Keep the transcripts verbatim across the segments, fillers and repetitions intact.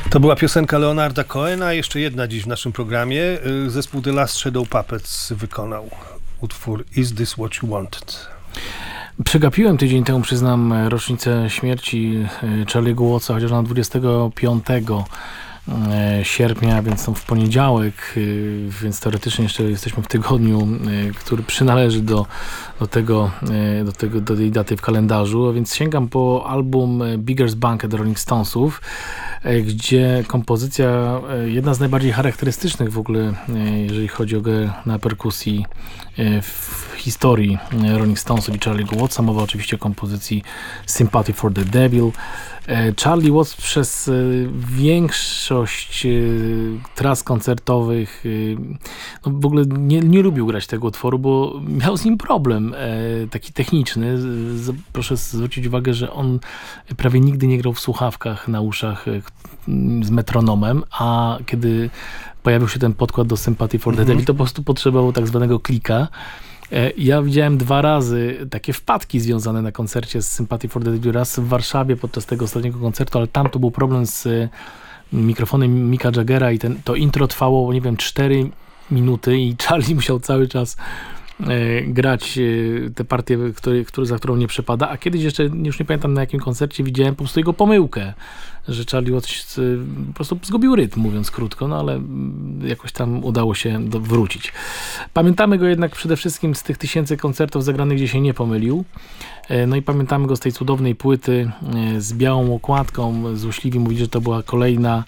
To była piosenka Leonarda Cohena, jeszcze jedna dziś w naszym programie. Zespół The Last Shadow Puppets wykonał utwór Is This What You Wanted? Przegapiłem tydzień temu, przyznam, rocznicę śmierci Charlie'ego Wattsa, chociaż na dwudziestego piątego sierpnia, więc są w poniedziałek, więc teoretycznie jeszcze jesteśmy w tygodniu, który przynależy do, do, tego, do, tego, do tej daty w kalendarzu, a więc sięgam po album Beggar's Banquet Rolling Stonesów, gdzie kompozycja, jedna z najbardziej charakterystycznych w ogóle, jeżeli chodzi o grę na perkusji w historii Rolling Stonesów i Charlie'ego Wattsa. Mowa oczywiście o kompozycji Sympathy for the Devil. Charlie Watts przez większość tras koncertowych no w ogóle nie, nie lubił grać tego utworu, bo miał z nim problem taki techniczny. Proszę zwrócić uwagę, że on prawie nigdy nie grał w słuchawkach na uszach z metronomem, a kiedy pojawił się ten podkład do Sympathy for the Devil, to po prostu potrzebował tak zwanego klika. Ja widziałem dwa razy takie wpadki związane na koncercie z Sympathy for the Devil. Raz w Warszawie podczas tego ostatniego koncertu, ale tam to był problem z mikrofonem Micka Jaggera i ten, to intro trwało, nie wiem, cztery minuty i Charlie musiał cały czas e, grać e, tę partię, który, który, za którą nie przepada, a kiedyś jeszcze, już nie pamiętam na jakim koncercie, widziałem po prostu jego pomyłkę, że Charlie Watts e, po prostu zgubił rytm, mówiąc krótko, no ale jakoś tam udało się do, wrócić. Pamiętamy go jednak przede wszystkim z tych tysięcy koncertów zagranych, gdzie się nie pomylił. E, no i pamiętamy go z tej cudownej płyty e, z białą okładką. Złośliwi mówili, że to była kolejna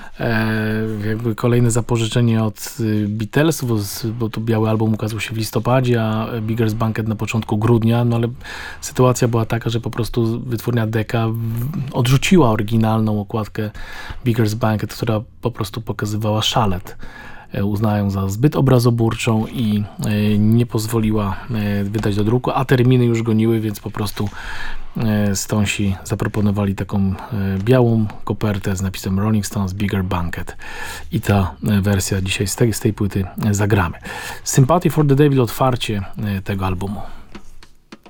jakby kolejne zapożyczenie od Beatlesów, bo to biały album ukazał się w listopadzie, a Beggar's Banquet na początku grudnia, no ale sytuacja była taka, że po prostu wytwórnia Decca odrzuciła oryginalną okładkę Beggar's Banquet, która po prostu pokazywała szalet. Uznają za zbyt obrazoburczą i nie pozwoliła wydać do druku, a terminy już goniły, więc po prostu Stonesi zaproponowali taką białą kopertę z napisem Rolling Stones Beggar Banquet i ta wersja dzisiaj z tej, z tej płyty zagramy. Sympathy for the Devil, otwarcie tego albumu.